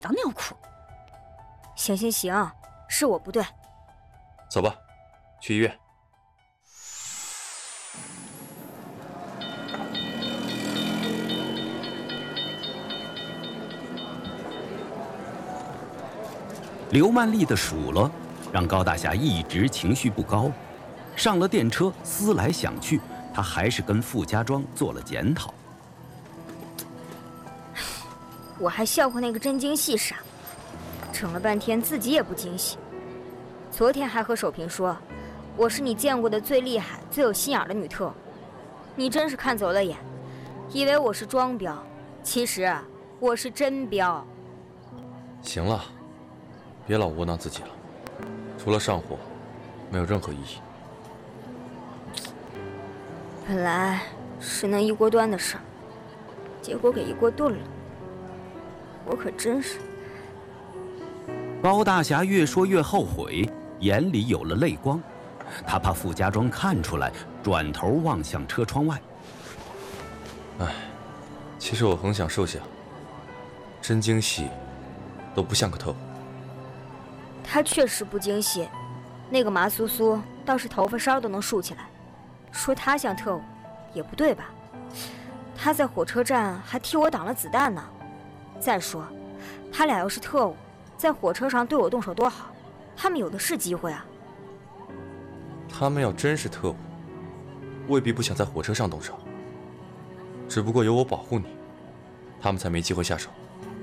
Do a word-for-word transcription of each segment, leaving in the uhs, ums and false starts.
长尿裤。行行行，是我不对。 走吧，去医院。 刘曼丽的数落让高大侠一直情绪不高。上了电车，思来想去，他还是跟傅家庄做了检讨。 我还笑话那个真精细傻，整了半天自己也不惊喜。昨天还和守平说，我是你见过的最厉害、最有心眼的女特务。你真是看走了眼，以为我是装彪，其实我是真彪。 行了，别老窝囊自己了，除了上火，没有任何意义。 本来是能一锅端的事儿，结果给一锅炖了。我可真是…… 高大侠越说越后悔，眼里有了泪光。他怕傅家庄看出来，转头望向车窗外。 唉，其实我很想收下。真精细，都不像个特务。 他确实不惊喜，那个麻苏苏倒是头发梢都能竖起来。说他像特务，也不对吧？他在火车站还替我挡了子弹呢。再说，他俩要是特务，在火车上对我动手多好，他们有的是机会啊。 他们要真是特务，未必不想在火车上动手。只不过有我保护你，他们才没机会下手。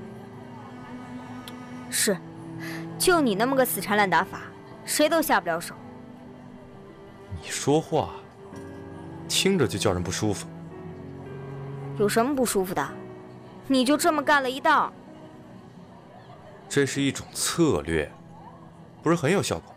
是，就你那么个死缠烂打法，谁都下不了手。 你说话听着就叫人不舒服。 有什么不舒服的？你就这么干了一道。 这是一种策略，不是很有效果吗？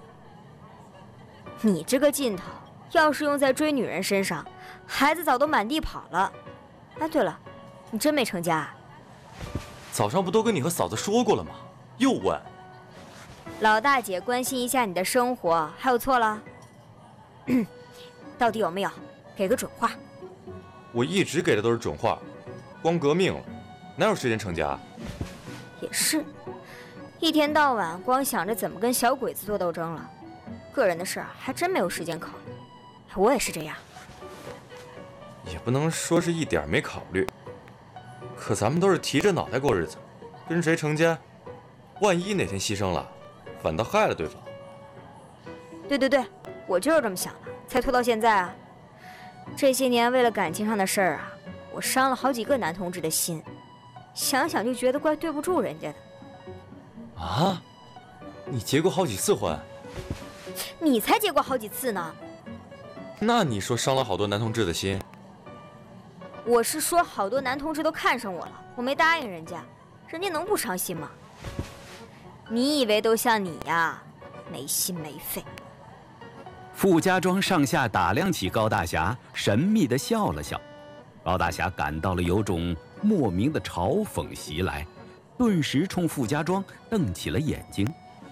你这个劲头，要是用在追女人身上，孩子早都满地跑了。哎，对了，你真没成家啊？ 早上不都跟你和嫂子说过了吗？又问。 老大姐关心一下你的生活，还有错了？到底有没有？给个准话。 我一直给的都是准话，光革命了，哪有时间成家？ 也是，一天到晚光想着怎么跟小鬼子做斗争了，个人的事儿还真没有时间考虑。我也是这样。 也不能说是一点没考虑，可咱们都是提着脑袋过日子，跟谁成家，万一哪天牺牲了，反倒害了对方。 对对对，我就是这么想的，才拖到现在啊。这些年为了感情上的事儿啊，我伤了好几个男同志的心，想想就觉得怪对不住人家的。 啊？你结过好几次婚？ 你才结过好几次呢。 那你说伤了好多男同志的心？ 我是说好多男同志都看上我了，我没答应人家，人家能不伤心吗？你以为都像你呀，没心没肺。 傅家庄上下打量起高大侠，神秘地笑了笑。高大侠感到了有种莫名的嘲讽袭来，顿时冲傅家庄瞪起了眼睛。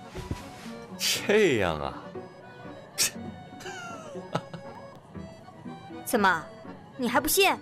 这样啊？ 怎么，你还不信？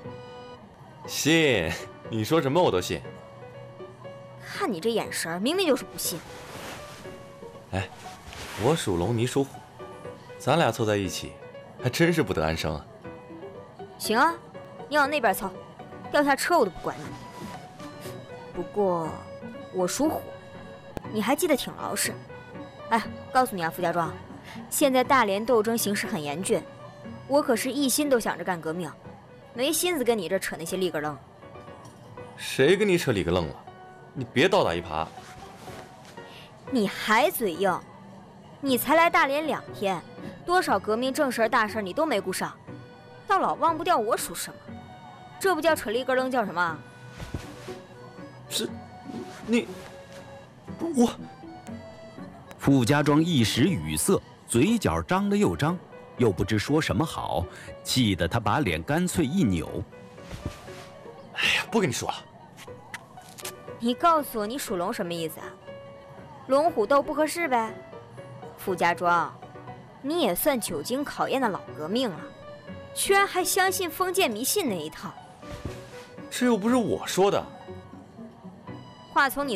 信，你说什么我都信。 看你这眼神，明明就是不信。 哎，我属龙，你属虎，咱俩凑在一起，还真是不得安生啊。 行啊，你往那边凑，掉下车我都不管你。不过我属虎，你还记得挺牢实。哎，告诉你啊，傅家庄，现在大连斗争形势很严峻，我可是一心都想着干革命，没心思跟你这扯那些里个愣。 谁跟你扯里个愣了？你别倒打一耙。 你还嘴硬？你才来大连两天，多少革命正事大事你都没顾上，倒老忘不掉我属什么？这不叫扯里个愣，叫什么？ 这，你，我…… 傅家庄一时语塞，嘴角张了又张，又不知说什么好，气得他把脸干脆一扭。 哎呀，不跟你说了。 你告诉我，你属龙什么意思啊？龙虎斗不合适呗。傅家庄，你也算久经考验的老革命了，居然还相信封建迷信那一套。 这又不是我说的。 话从你